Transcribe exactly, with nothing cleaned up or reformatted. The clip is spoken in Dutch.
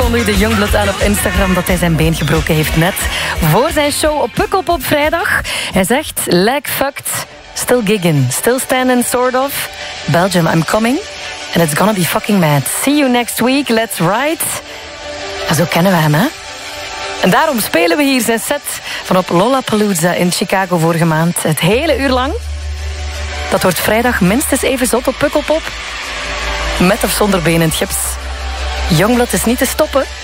kondigde Youngblood aan op Instagram dat hij zijn been gebroken heeft net voor zijn show op Pukkelpop vrijdag. Hij zegt, leg fucked, still gigging, still standing sort of. Belgium, I'm coming. And it's gonna be fucking mad. See you next week, let's ride. En zo kennen we hem, hè? En daarom spelen we hier zijn set van op Lollapalooza in Chicago vorige maand. Het hele uur lang. Dat wordt vrijdag minstens even zot op Pukkelpop. Met of zonder been in het gips. Youngblood is niet te stoppen.